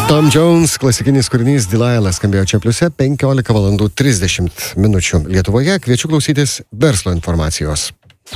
Tom Jones, klasikinis kūrinys Delilah skambėjo čia pliuse 15:30 Lietuvoje. Kviečiu klausytis verslo informacijos.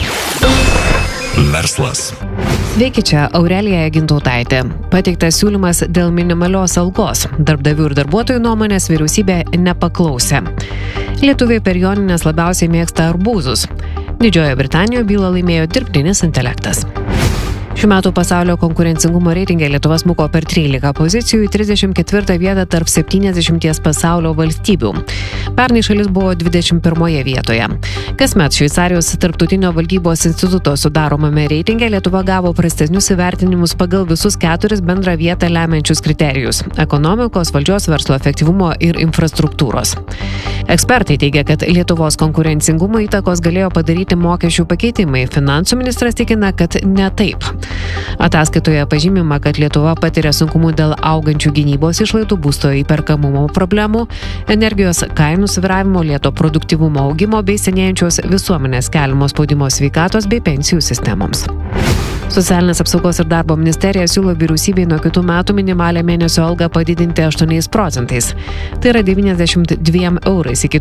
Verslas. Sveiki, čia Aurelija Gintautaitė. Pateiktas siūlymas dėl minimalios algos. Darbdavių ir darbuotojų nuomonės vyriausybė nepaklausė. Lietuviai per jonines labiausiai mėgsta arbūzus. Didžiojoje Britanijoje bylą laimėjo dirbtinis intelektas. Šių metų pasaulio konkurencingumo reitinge Lietuva smuko per 13 pozicijų į 34 vietą tarp 70 pasaulio valstybių. Pernai šalis buvo 21 vietoje. Kasmet Šveicarijos tarptautinio valdybos instituto sudaromame reitinge Lietuva gavo prastesnius įvertinimus pagal visus 4 bendrą vietą lemiančius kriterijus – ekonomikos, valdžios, verslo efektyvumo ir infrastruktūros. Ekspertai teigia, kad Lietuvos konkurencingumo įtakos galėjo padaryti mokesčių pakeitimai. Finansų ministras tikina, kad ne taip. Ataskaitoje pažymima, kad Lietuva patiria sunkumų dėl augančių gynybos išlaidų, būsto įperkamumo problemų, energijos kainų svyravimo, lėto produktyvumo augimo bei senėjančios visuomenės keliamo spaudimo sveikatos bei pensijų sistemoms. Socialinės apsaugos ir darbo ministerija siūlo vyriausybei nuo kitų metų minimalią mėnesio algą padidinti 8%. Tai yra 92 eurais iki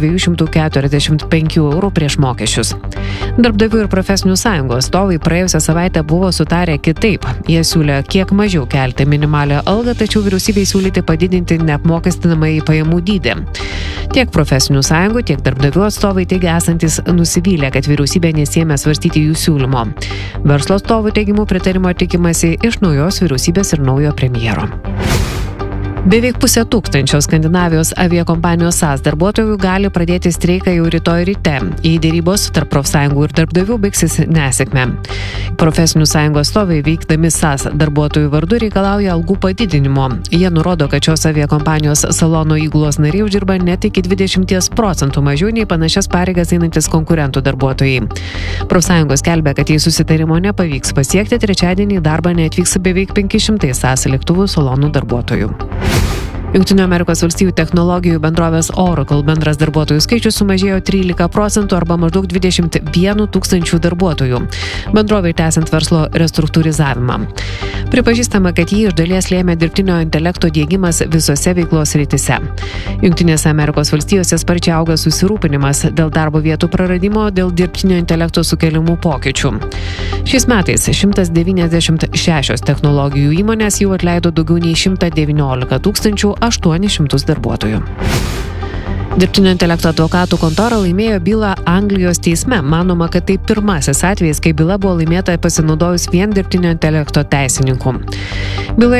1245 eurų prieš mokesčius. Darbdavių ir profesinių sąjungų atstovai praėjusią savaitę buvo sutarę kitaip. Jie siūlė kiek mažiau kelti minimalią algą, tačiau vyriausybei siūlyti padidinti neapmokestinamąjį pajamų dydį. Tiek profesinių sąjungų, tiek darbdavių atstovai teigia esantis nusivylę, kad vyriausybė nesiėmė svarstyti jų siūlymo. Verslo atstovų teigimu pritarimo tikimasi iš naujos vyriausybės ir naujo premjero. Beveik 500 Skandinavijos aviakompanijos SAS darbuotojų gali pradėti streiką jau rytoj ryte, jei dėrybos tarp profsąjungų ir darbdavių baigsis nesėkme. Profesinių sąjungų atstovai veikdami SAS darbuotojų vardu reikalauja algų padidinimo. Jie nurodo, kad šios aviakompanijos salono įgulos nariai uždirba net iki 20% mažiau nei panašias pareigas einantis konkurentų darbuotojai. Profsąjungos skelbia, kad jei susitarimo nepavyks pasiekti, trečiadienį į darbą neatvyks beveik 500 SAS lėktuvų salonų darbuotojų. Jungtinių Amerikos valstijų technologijų bendrovės Oracle bendras darbuotojų skaičius sumažėjo 13% arba maždaug 21 tūkstančių darbuotojų. Bendrovei tęsiant verslo restruktūrizavimą. Pripažįstama, kad jį iš dalies lėmė dirbtinio intelekto diegimas visose veiklos srityse. Jungtinėse Amerikos valstijose sparčiai auga susirūpinimas dėl darbo vietų praradimo dėl dirbtinio intelekto sukeliamų pokyčių. Šiais metais 196 technologijų įmonės jau atleido daugiau nei 119 800 darbuotojų. Dirbtinio intelekto advokatų kontora laimėjo bylą Anglijos teisme. Manoma, kad tai pirmasis atvejis, kai byla buvo laimėta pasinaudojus vien dirbtinio intelekto teisininku. Byloje